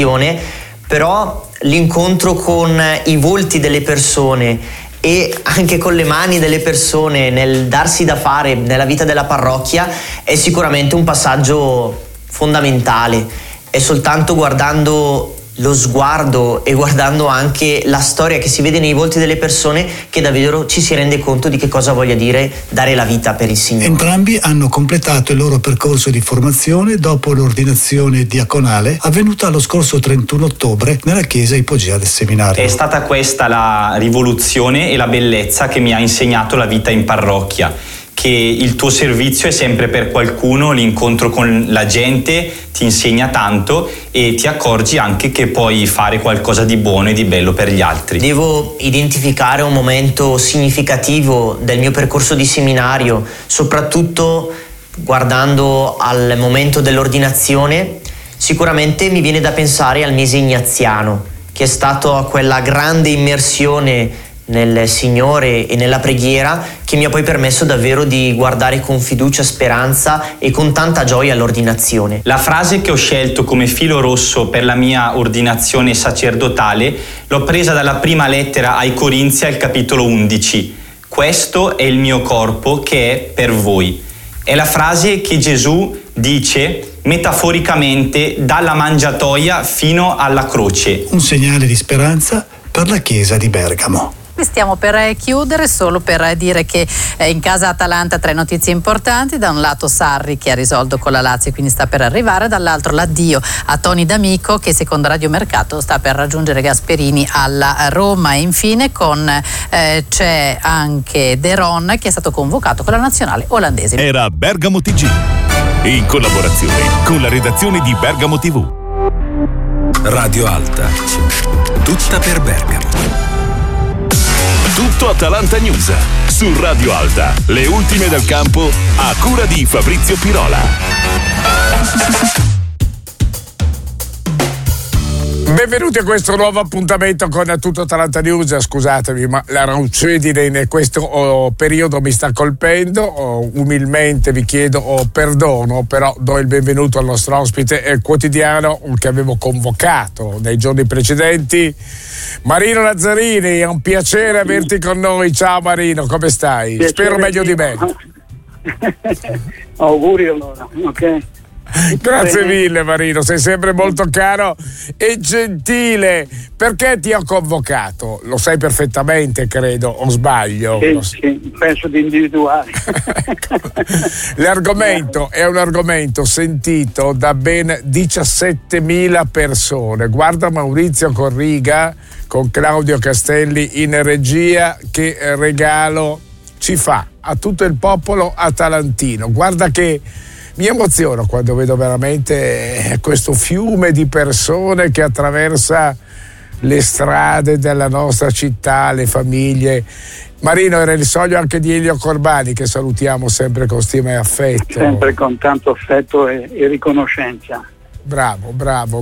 però l'incontro con i volti delle persone e anche con le mani delle persone nel darsi da fare nella vita della parrocchia è sicuramente un passaggio fondamentale. È soltanto guardando lo sguardo e guardando anche la storia che si vede nei volti delle persone che davvero ci si rende conto di che cosa voglia dire dare la vita per il Signore. Entrambi hanno completato il loro percorso di formazione dopo l'ordinazione diaconale avvenuta lo scorso 31 ottobre nella chiesa ipogea del seminario. È stata questa la rivoluzione e la bellezza che mi ha insegnato la vita in parrocchia, che il tuo servizio è sempre per qualcuno, l'incontro con la gente ti insegna tanto e ti accorgi anche che puoi fare qualcosa di buono e di bello per gli altri. Devo identificare un momento significativo del mio percorso di seminario, soprattutto guardando al momento dell'ordinazione. Sicuramente mi viene da pensare al mese ignaziano, che è stato quella grande immersione nel Signore e nella preghiera che mi ha poi permesso davvero di guardare con fiducia, speranza e con tanta gioia all'ordinazione. La frase che ho scelto come filo rosso per la mia ordinazione sacerdotale l'ho presa dalla prima lettera ai Corinzi al capitolo 11. Questo è il mio corpo che è per voi. È la frase che Gesù dice metaforicamente dalla mangiatoia fino alla croce. Un segnale di speranza per la chiesa di Bergamo. Stiamo per chiudere, solo per dire che in casa Atalanta 3 notizie importanti: da un lato Sarri che ha risolto con la Lazio e quindi sta per arrivare, dall'altro l'addio a Toni D'Amico che secondo Radio Mercato sta per raggiungere Gasperini alla Roma. E infine c'è anche De Ron che è stato convocato con la nazionale olandese. Era Bergamo TG in collaborazione con la redazione di Bergamo TV. Radio Alta, tutta per Bergamo. Tutto Atalanta News su Radio Alta, le ultime dal campo a cura di Fabrizio Pirola. Benvenuti a questo nuovo appuntamento con Tutto Atalanta News. Scusatemi, ma la raucedine in questo periodo mi sta colpendo. Umilmente vi chiedo perdono, però do il benvenuto al nostro ospite quotidiano che avevo convocato nei giorni precedenti, Marino Lazzarini. È un piacere averti con noi. Ciao Marino, come stai? Piacere. Spero meglio di me. Auguri allora, ok? Grazie mille Marino, sei sempre molto caro e gentile. Perché ti ho convocato? Lo sai perfettamente, credo, o sbaglio? Sì, penso di individuare. L'argomento è un argomento sentito da ben 17.000 persone. Guarda Maurizio Corriga con Claudio Castelli in regia che regalo ci fa a tutto il popolo atalantino. Guarda che mi emoziono quando vedo veramente questo fiume di persone che attraversa le strade della nostra città, le famiglie. Marino, era il sogno anche di Elio Corbani, che salutiamo sempre con stima e affetto. Sempre con tanto affetto e riconoscenza. Bravo.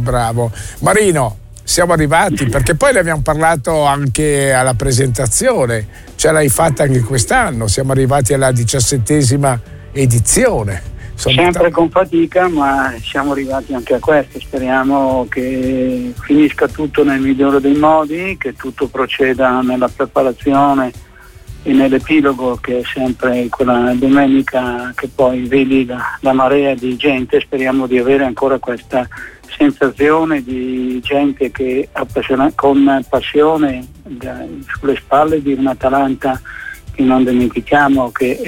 Marino, siamo arrivati, perché poi ne abbiamo parlato anche alla presentazione, ce l'hai fatta anche quest'anno, siamo arrivati alla 17ª edizione. Sempre con fatica, ma siamo arrivati anche a questo. Speriamo che finisca tutto nel migliore dei modi, che tutto proceda nella preparazione e nell'epilogo, che è sempre quella domenica che poi vedi la marea di gente. Speriamo di avere ancora questa sensazione di gente che con passione sulle spalle di un Atalanta che non dimentichiamo che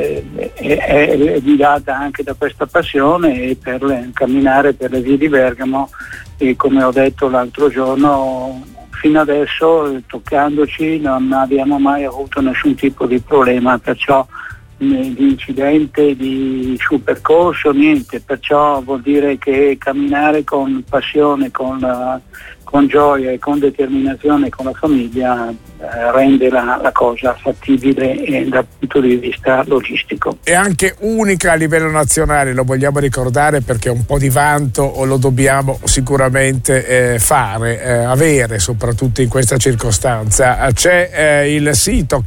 è guidata anche da questa passione e per camminare per le vie di Bergamo. E come ho detto l'altro giorno, fino adesso toccandoci non abbiamo mai avuto nessun tipo di problema, perciò di incidente sul percorso niente, perciò vuol dire che camminare con passione, con gioia e con determinazione con la famiglia rende la cosa fattibile dal punto di vista logistico. È anche unica a livello nazionale, lo vogliamo ricordare, perché un po' di vanto lo dobbiamo sicuramente avere, soprattutto in questa circostanza. C'è il sito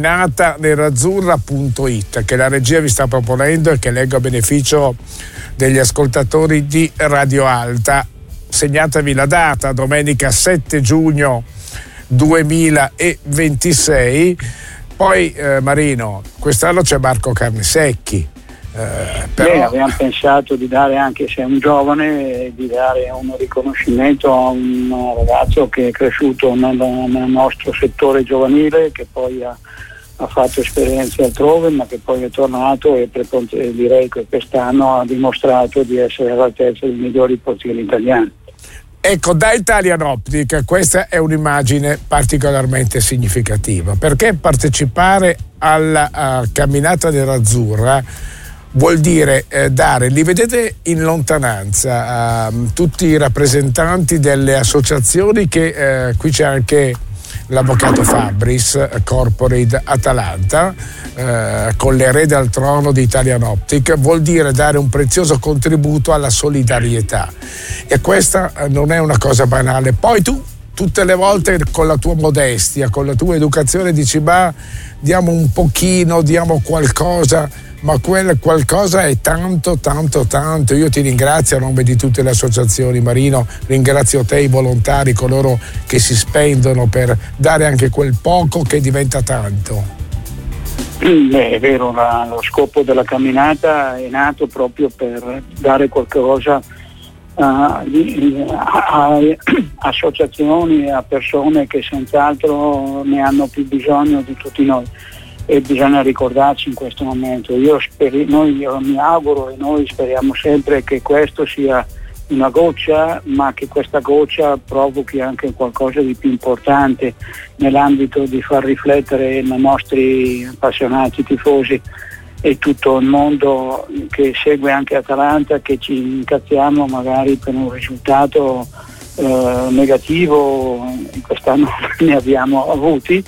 camminatanerrazzurra.it che la regia vi sta proponendo e che leggo a beneficio degli ascoltatori di Radio Alta. segnatevi la data, domenica 7 giugno 2026. Poi Marino, quest'anno c'è Marco Carnesecchi. Però abbiamo pensato di dare, anche se è un giovane, di dare un riconoscimento a un ragazzo che è cresciuto nel nostro settore giovanile, che poi ha fatto esperienze altrove, ma che poi è tornato e direi che quest'anno ha dimostrato di essere all'altezza dei migliori portieri italiani. Ecco, da Italian Optic questa è un'immagine particolarmente significativa, perché partecipare alla camminata nerazzurra vuol dire dare, li vedete in lontananza, tutti i rappresentanti delle associazioni che qui c'è anche l'avvocato Fabris, Corporate Atalanta, con l'erede al trono di Italian Optic, vuol dire dare un prezioso contributo alla solidarietà, e questa non è una cosa banale. Poi tu tutte le volte con la tua modestia, con la tua educazione dici ma diamo un pochino, diamo qualcosa, ma quel qualcosa è tanto. Io ti ringrazio a nome di tutte le associazioni, Marino, ringrazio te, i volontari, coloro che si spendono per dare anche quel poco che diventa tanto. È vero, lo scopo della camminata è nato proprio per dare qualcosa a associazioni e a persone che senz'altro ne hanno più bisogno di tutti noi, e bisogna ricordarci in questo momento. Io mi auguro, e noi speriamo sempre, che questo sia una goccia, ma che questa goccia provochi anche qualcosa di più importante nell'ambito di far riflettere i nostri appassionati tifosi e tutto il mondo che segue anche Atalanta, che ci incazziamo magari per un risultato negativo. Quest'anno ne abbiamo avuti,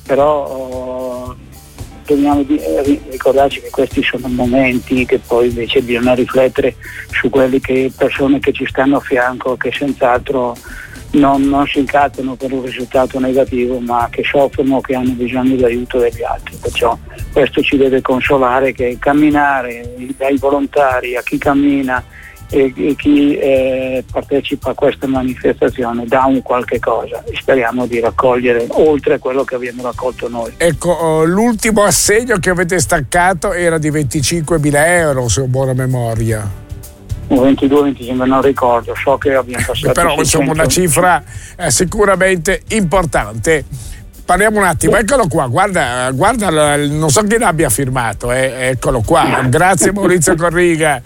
però dobbiamo ricordarci che questi sono momenti che poi invece bisogna riflettere su quelli che persone che ci stanno a fianco, che senz'altro non si incazzano per un risultato negativo, ma che soffrono, che hanno bisogno di aiuto degli altri. Perciò questo ci deve consolare, che camminare dai volontari a chi cammina e chi partecipa a questa manifestazione dà un qualche cosa, e speriamo di raccogliere oltre a quello che abbiamo raccolto noi. Ecco, l'ultimo assegno che avete staccato era di 25.000 euro, se ho buona memoria. 22-25, non ricordo, so che abbiamo passato. Però insomma una cifra sicuramente importante. Parliamo un attimo, eccolo qua, guarda, non so chi l'abbia firmato, eccolo qua, grazie Maurizio Corriga.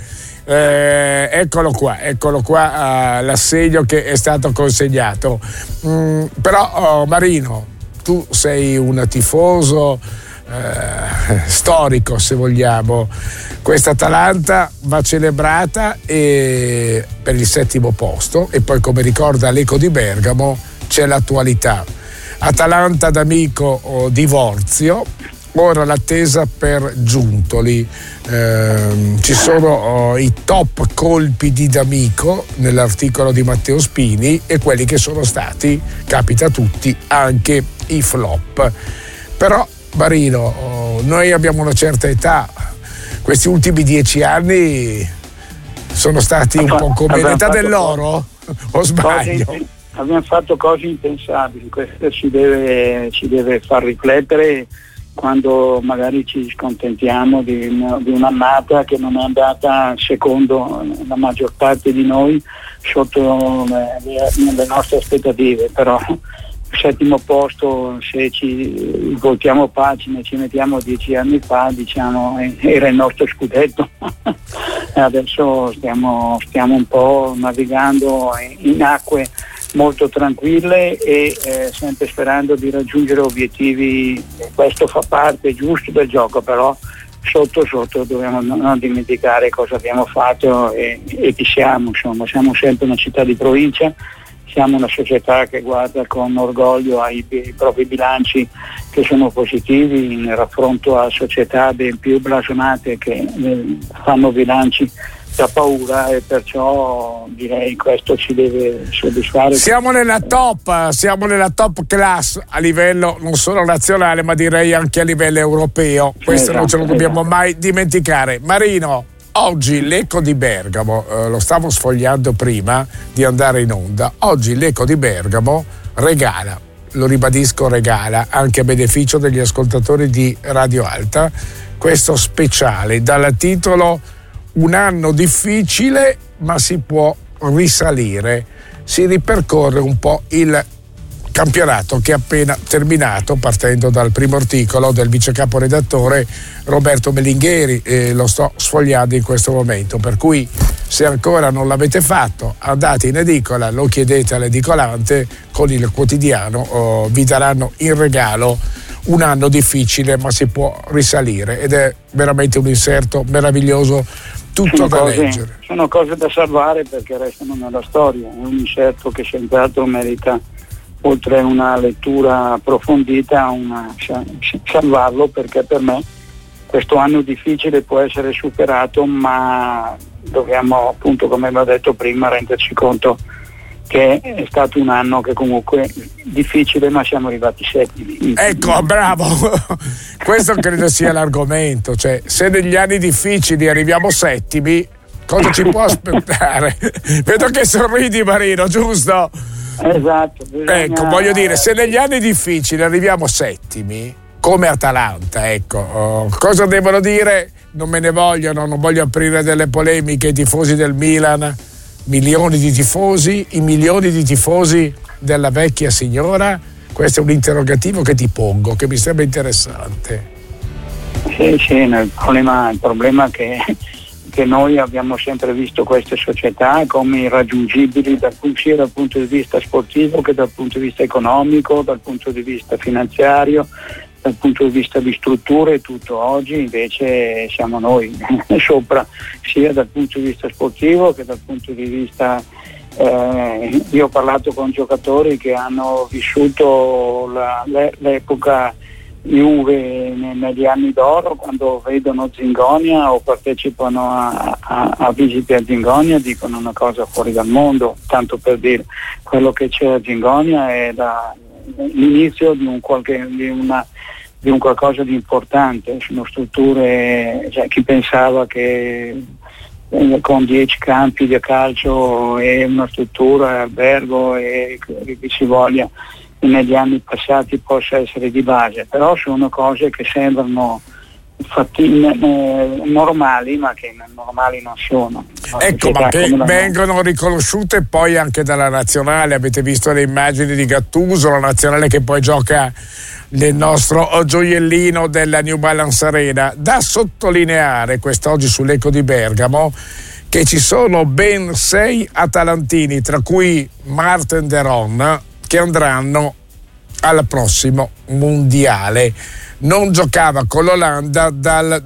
Eccolo qua, l'assegno che è stato consegnato. Però Marino, tu sei un tifoso storico, se vogliamo. Questa Atalanta va celebrata per il 7° posto, e poi, come ricorda l'Eco di Bergamo, c'è l'attualità. Atalanta d'Amico divorzio, ora l'attesa per Giuntoli. Ci sono i top colpi di D'Amico nell'articolo di Matteo Spini, e quelli che sono stati, capita a tutti, anche i flop. Però Marino, noi abbiamo una certa età, questi ultimi 10 anni sono stati un po' come l'età dell'oro, o sbaglio? Abbiamo fatto cose impensabili, questo ci deve far riflettere quando magari ci scontentiamo di un'annata che non è andata secondo la maggior parte di noi, sotto le nostre aspettative. Però 7° posto, se ci voltiamo pagina e ci mettiamo 10 anni fa, diciamo, era il nostro scudetto. Adesso stiamo un po' navigando in acque molto tranquille e sempre sperando di raggiungere obiettivi. Questo fa parte giusto del gioco, però sotto dobbiamo non dimenticare cosa abbiamo fatto e chi siamo. Insomma, siamo sempre una città di provincia, siamo una società che guarda con orgoglio ai propri bilanci, che sono positivi in raffronto a società ben più blasonate che fanno bilanci da paura, e perciò direi questo ci deve soddisfare. Siamo nella top class a livello non solo nazionale, ma direi anche a livello europeo. Questo non ce lo dobbiamo mai dimenticare. Marino, Oggi l'Eco di Bergamo, lo stavo sfogliando prima di andare in onda, oggi l'Eco di Bergamo regala, lo ribadisco, regala anche a beneficio degli ascoltatori di Radio Alta questo speciale dal titolo Un anno difficile ma si può risalire. Si ripercorre un po' il campionato che è appena terminato, partendo dal primo articolo del vice caporedattore Roberto Bellingheri, lo sto sfogliando in questo momento, per cui se ancora non l'avete fatto andate in edicola, lo chiedete all'edicolante, con il quotidiano vi daranno in regalo Un anno difficile ma si può risalire, ed è veramente un inserto meraviglioso, tutto da leggere. Sono cose da salvare perché restano nella storia, è un inserto che senz'altro merita, oltre a una lettura approfondita, salvarlo, perché per me questo anno difficile può essere superato, ma dobbiamo, appunto, come ho detto prima, renderci conto che è stato un anno che comunque difficile, ma siamo arrivati settimi. Ecco, bravo, questo credo sia l'argomento, cioè se negli anni difficili arriviamo settimi, cosa ci può aspettare? Vedo che sorridi, Marino, giusto? Esatto. Ecco, voglio dire, se negli anni difficili arriviamo settimi, come Atalanta, ecco, cosa devono dire? Non me ne vogliono, non voglio aprire delle polemiche, i tifosi del Milan, milioni di tifosi, i milioni di tifosi della vecchia signora? Questo è un interrogativo che ti pongo, che mi sembra interessante. Sì, il problema è che noi abbiamo sempre visto queste società come irraggiungibili sia dal punto di vista sportivo che dal punto di vista economico, dal punto di vista finanziario, dal punto di vista di strutture e tutto. Oggi invece siamo noi sopra, sia dal punto di vista sportivo che dal punto di vista io ho parlato con giocatori che hanno vissuto l'epoca Juve negli anni d'oro, quando vedono Zingonia o partecipano a visite a Zingonia, dicono una cosa fuori dal mondo. Tanto per dire, quello che c'è a Zingonia è l'inizio di un qualcosa di importante. Sono strutture, cioè, chi pensava che con 10 campi di calcio e una struttura, albergo e che ci voglia negli anni passati possa essere di base, però sono cose che sembrano normali, ma che normali non sono. Ecco, ma che vengono riconosciute poi anche dalla nazionale. Avete visto le immagini di Gattuso, la nazionale che poi gioca nel nostro gioiellino della New Balance Arena. Da sottolineare quest'oggi sull'Eco di Bergamo che ci sono ben 6 atalantini, tra cui Marten de Roon, che andranno al prossimo mondiale. Non giocava con l'Olanda dal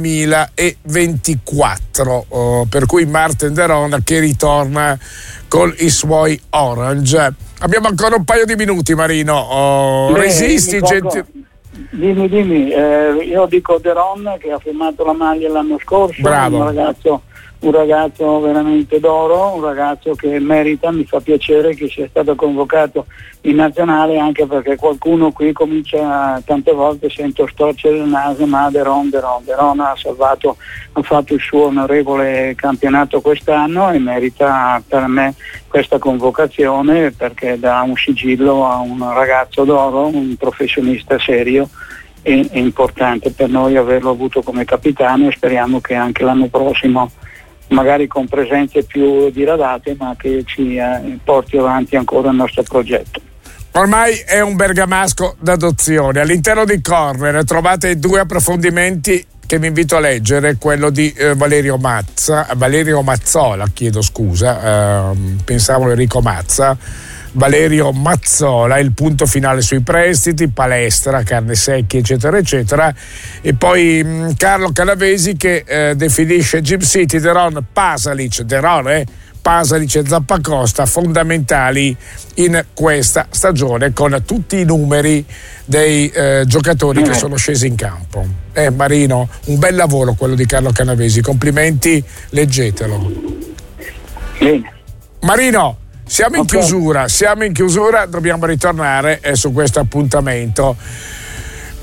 2024, per cui Marten de Roon che ritorna con i suoi Orange. Abbiamo ancora un paio di minuti, Marino. Resisti, Dimmi. Io dico de Roon, che ha firmato la maglia l'anno scorso. Bravo. Un ragazzo veramente d'oro, un ragazzo che merita. Mi fa piacere che sia stato convocato in nazionale, anche perché qualcuno qui comincia, tante volte sento storcere il naso, ma De Roon ha fatto il suo onorevole campionato quest'anno e merita per me questa convocazione, perché dà un sigillo a un ragazzo d'oro, un professionista serio. È importante per noi averlo avuto come capitano e speriamo che anche l'anno prossimo, magari con presenze più diradate, ma che ci porti avanti ancora il nostro progetto. Ormai è un bergamasco d'adozione. All'interno di Corner trovate 2 approfondimenti che vi invito a leggere, quello di Valerio Mazzola, pensavo Enrico Mazza. Valerio Mazzola, il punto finale sui prestiti, palestra, carne secchi, eccetera eccetera, e poi Carlo Canavesi che definisce Gym City, De Roon, Pasalic e Zappacosta fondamentali in questa stagione, con tutti i numeri dei giocatori che sono scesi in campo. Marino, un bel lavoro quello di Carlo Canavesi, complimenti, leggetelo. Bene. Marino, siamo in chiusura, dobbiamo ritornare su questo appuntamento.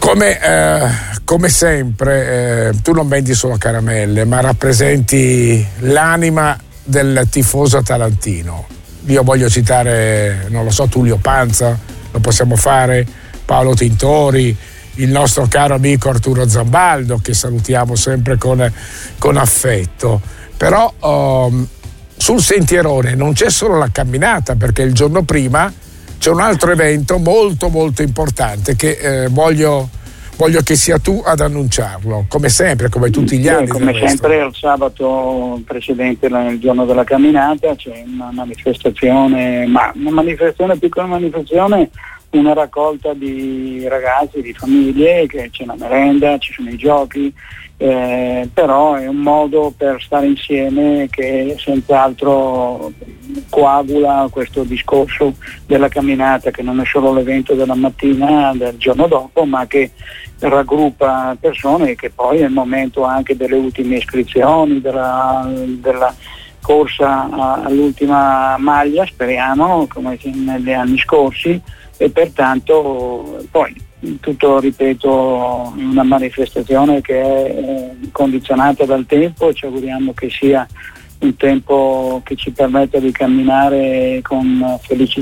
Come sempre, tu non vendi solo caramelle, ma rappresenti l'anima del tifoso atalantino. Io voglio citare, non lo so, Tullio Panza, lo possiamo fare, Paolo Tintori, il nostro caro amico Arturo Zambaldo, che salutiamo sempre con affetto. Però sul sentierone non c'è solo la camminata, perché il giorno prima c'è un altro evento molto molto importante che voglio che sia tu ad annunciarlo, come sempre, come tutti gli anni. Come sempre il sabato precedente, il giorno della camminata, c'è una manifestazione, piccola manifestazione, una raccolta di ragazzi, di famiglie, che c'è una merenda, ci sono i giochi, però è un modo per stare insieme che senz'altro coagula questo discorso della camminata, che non è solo l'evento della mattina del giorno dopo, ma che raggruppa persone, e che poi è il momento anche delle ultime iscrizioni, della corsa all'ultima maglia, speriamo, come negli anni scorsi, e pertanto poi tutto, ripeto, una manifestazione che è condizionata dal tempo, e ci auguriamo che sia un tempo che ci permetta di camminare con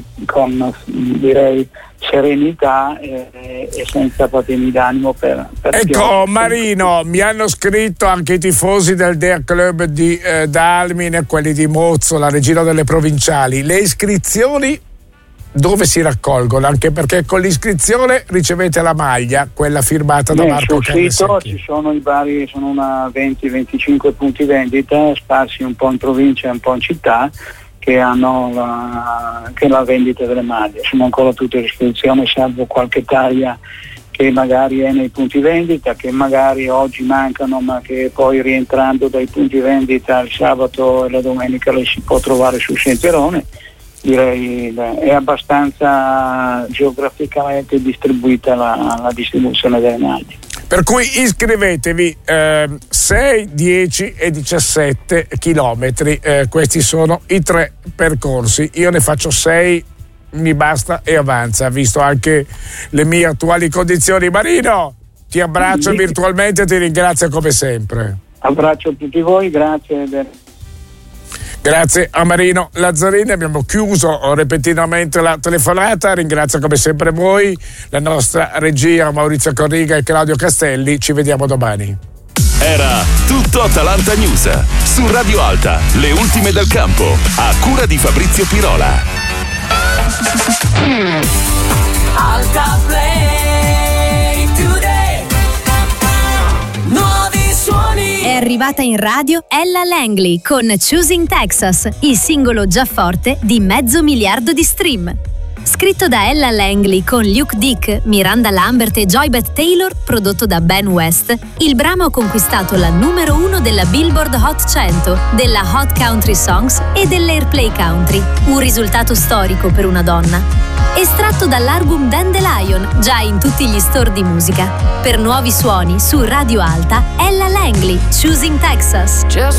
direi serenità e senza patemi d'animo per ecco Marino, mi hanno scritto anche i tifosi del Dea Club di Dalmine, quelli di Mozzo, la regina delle provinciali. Le iscrizioni dove si raccolgono? Anche perché con l'iscrizione ricevete la maglia, quella firmata da Marco Carnesecchi. Sul sito ci sono sono una 20-25 punti vendita sparsi un po' in provincia e un po' in città, che hanno la vendita delle maglie. Sono ancora tutte le iscrizioni, salvo qualche taglia che magari è nei punti vendita, che magari oggi mancano, ma che poi rientrando dai punti vendita il sabato e la domenica le si può trovare sul sentierone. Direi è abbastanza geograficamente distribuita la distribuzione delle maglie. Per cui iscrivetevi, 6, 10 e 17 chilometri, questi sono i 3 percorsi. Io ne faccio 6, mi basta e avanza, visto anche le mie attuali condizioni. Marino, ti abbraccio virtualmente e ti ringrazio come sempre. Abbraccio a tutti voi, grazie. Grazie a Marino Lazzarini, abbiamo chiuso repentinamente la telefonata. Ringrazio come sempre voi, la nostra regia Maurizio Corriga e Claudio Castelli. Ci vediamo domani. Era tutto Atalanta News su Radio Alta, le ultime del campo, a cura di Fabrizio Pirola. Alta Play Today. Nuovi suoni. È arrivata in radio Ella Langley con Choosing Texas, il singolo già forte di 500 milioni di stream. Scritto da Ella Langley con Luke Dick, Miranda Lambert e Joybeth Taylor, prodotto da Ben West, il brano ha conquistato la numero 1 della Billboard Hot 100, della Hot Country Songs e dell'Airplay Country, un risultato storico per una donna. Estratto dall'album Dandelion, già in tutti gli store di musica. Per nuovi suoni su Radio Alta, Ella Langley, Choosing Texas. Just